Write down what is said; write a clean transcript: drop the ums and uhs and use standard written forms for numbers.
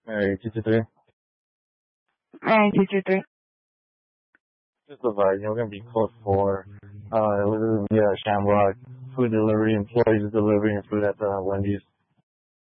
Hey, 223. Hey, 223. Just advising, we're going to be closed for, Shamrock food delivery, employees delivering food at Wendy's.